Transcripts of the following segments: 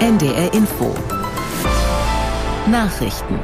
NDR Info. Nachrichten.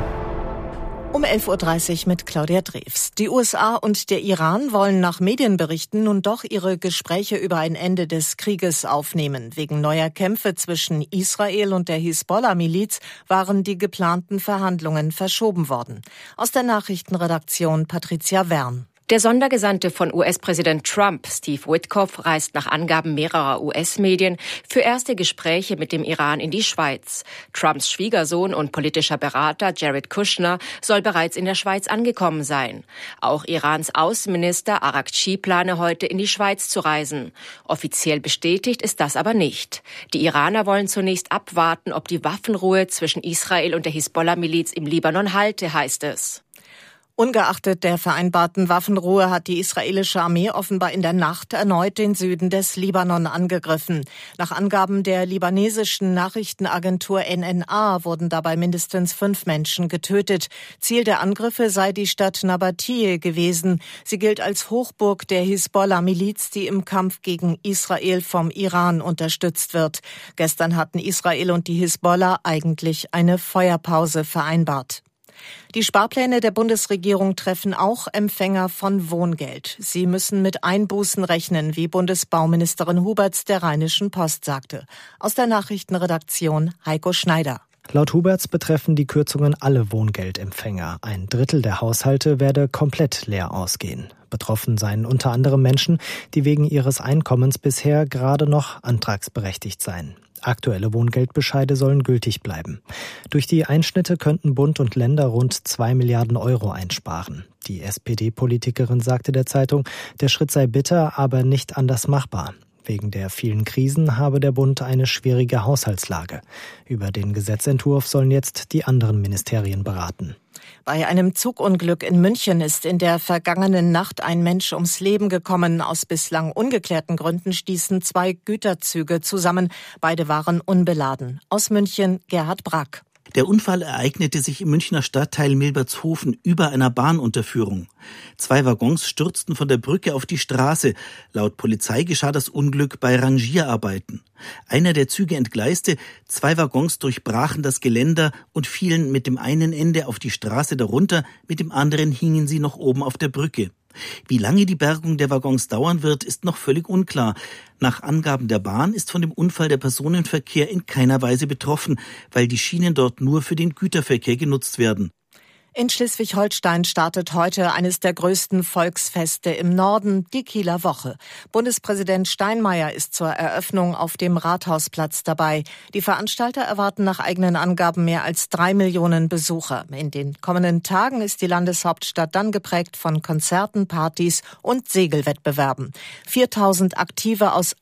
Um 11.30 Uhr mit Claudia Drews. Die USA und der Iran wollen nach Medienberichten nun doch ihre Gespräche über ein Ende des Krieges aufnehmen. Wegen neuer Kämpfe zwischen Israel und der Hisbollah-Miliz waren die geplanten Verhandlungen verschoben worden. Aus der Nachrichtenredaktion Patricia Wern. Der Sondergesandte von US-Präsident Trump, Steve Witkoff, reist nach Angaben mehrerer US-Medien für erste Gespräche mit dem Iran in die Schweiz. Trumps Schwiegersohn und politischer Berater Jared Kushner soll bereits in der Schweiz angekommen sein. Auch Irans Außenminister Araghchi plane heute in die Schweiz zu reisen. Offiziell bestätigt ist das aber nicht. Die Iraner wollen zunächst abwarten, ob die Waffenruhe zwischen Israel und der Hisbollah-Miliz im Libanon halte, heißt es. Ungeachtet der vereinbarten Waffenruhe hat die israelische Armee offenbar in der Nacht erneut den Süden des Libanon angegriffen. Nach Angaben der libanesischen Nachrichtenagentur NNA wurden dabei mindestens 5 Menschen getötet. Ziel der Angriffe sei die Stadt Nabatie gewesen. Sie gilt als Hochburg der Hisbollah-Miliz, die im Kampf gegen Israel vom Iran unterstützt wird. Gestern hatten Israel und die Hisbollah eigentlich eine Feuerpause vereinbart. Die Sparpläne der Bundesregierung treffen auch Empfänger von Wohngeld. Sie müssen mit Einbußen rechnen, wie Bundesbauministerin Huberts der Rheinischen Post sagte. Aus der Nachrichtenredaktion Heiko Schneider. Laut Huberts betreffen die Kürzungen alle Wohngeldempfänger. 1/3 der Haushalte werde komplett leer ausgehen. Betroffen seien unter anderem Menschen, die wegen ihres Einkommens bisher gerade noch antragsberechtigt seien. Aktuelle Wohngeldbescheide sollen gültig bleiben. Durch die Einschnitte könnten Bund und Länder rund 2 Milliarden Euro einsparen. Die SPD-Politikerin sagte der Zeitung, der Schritt sei bitter, aber nicht anders machbar. Wegen der vielen Krisen habe der Bund eine schwierige Haushaltslage. Über den Gesetzentwurf sollen jetzt die anderen Ministerien beraten. Bei einem Zugunglück in München ist in der vergangenen Nacht ein Mensch ums Leben gekommen. Aus bislang ungeklärten Gründen stießen 2 Güterzüge zusammen. Beide waren unbeladen. Aus München Gerhard Brack. Der Unfall ereignete sich im Münchner Stadtteil Milbertshofen über einer Bahnunterführung. 2 Waggons stürzten von der Brücke auf die Straße. Laut Polizei geschah das Unglück bei Rangierarbeiten. Einer der Züge entgleiste, 2 Waggons durchbrachen das Geländer und fielen mit dem einen Ende auf die Straße darunter, mit dem anderen hingen sie noch oben auf der Brücke. Wie lange die Bergung der Waggons dauern wird, ist noch völlig unklar. Nach Angaben der Bahn ist von dem Unfall der Personenverkehr in keiner Weise betroffen, weil die Schienen dort nur für den Güterverkehr genutzt werden. In Schleswig-Holstein startet heute eines der größten Volksfeste im Norden, die Kieler Woche. Bundespräsident Steinmeier ist zur Eröffnung auf dem Rathausplatz dabei. Die Veranstalter erwarten nach eigenen Angaben mehr als 3 Millionen Besucher. In den kommenden Tagen ist die Landeshauptstadt dann geprägt von Konzerten, Partys und Segelwettbewerben. 4.000 Aktive aus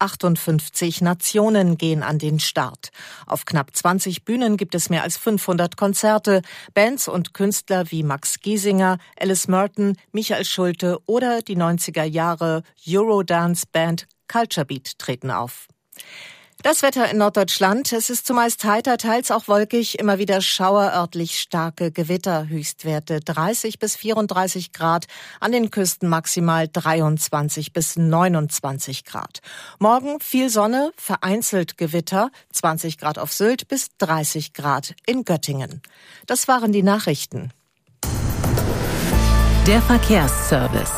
58 Nationen gehen an den Start. Auf knapp 20 Bühnen gibt es mehr als 500 Konzerte. Bands und Künstler wie Max Giesinger, Alice Merton, Michael Schulte oder die 90er Jahre Eurodance-Band Culture Beat treten auf. Das Wetter in Norddeutschland. Es ist zumeist heiter, teils auch wolkig, immer wieder Schauer, örtlich starke Gewitter, Höchstwerte 30 bis 34 Grad, an den Küsten maximal 23 bis 29 Grad. Morgen viel Sonne, vereinzelt Gewitter, 20 Grad auf Sylt bis 30 Grad in Göttingen. Das waren die Nachrichten. Der Verkehrsservice.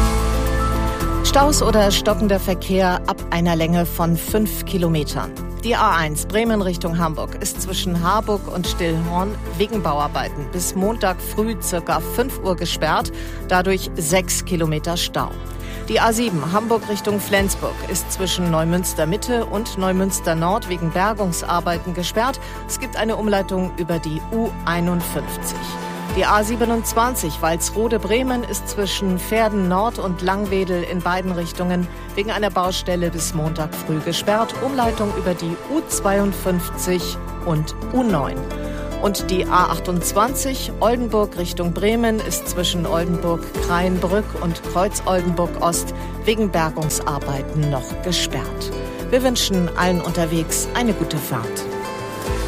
Staus oder stockender Verkehr ab einer Länge von 5 Kilometern. Die A1 Bremen Richtung Hamburg ist zwischen Harburg und Stillhorn wegen Bauarbeiten bis Montag früh ca. 5 Uhr gesperrt, dadurch 6 Kilometer Stau. Die A7 Hamburg Richtung Flensburg ist zwischen Neumünster Mitte und Neumünster Nord wegen Bergungsarbeiten gesperrt. Es gibt eine Umleitung über die U51. Die A27 Walsrode-Bremen ist zwischen Verden Nord und Langwedel in beiden Richtungen wegen einer Baustelle bis Montag früh gesperrt. Umleitung über die U52 und U9. Und die A28 Oldenburg Richtung Bremen ist zwischen Oldenburg-Kreienbrück und Kreuz-Oldenburg-Ost wegen Bergungsarbeiten noch gesperrt. Wir wünschen allen unterwegs eine gute Fahrt.